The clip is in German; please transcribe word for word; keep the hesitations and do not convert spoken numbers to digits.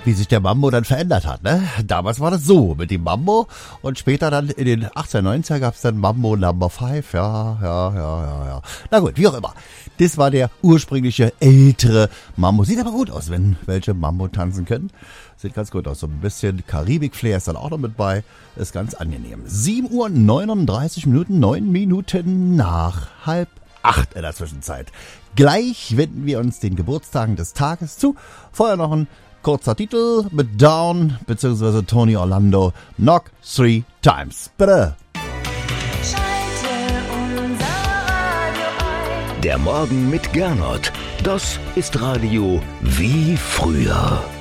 wie sich der Mambo dann verändert hat, ne? Damals war das so mit dem Mambo und später dann in den achtzehnhundertneunziger gab es dann Mambo Number fünf, ja, ja, ja, ja, ja. Na gut, wie auch immer. Das war der ursprüngliche, ältere Mambo. Sieht aber gut aus, wenn welche Mambo tanzen können. Sieht ganz gut aus. So ein bisschen Karibik-Flair ist dann auch noch mit bei. Ist ganz angenehm. sieben Uhr neununddreißig Minuten, neun Minuten nach halb acht in der Zwischenzeit. Gleich wenden wir uns den Geburtstagen des Tages zu. Vorher noch ein kurzer Titel mit Down bzw. Tony Orlando. Knock Three Times. Bitte. Der Morgen mit Gernot. Das ist Radio wie früher.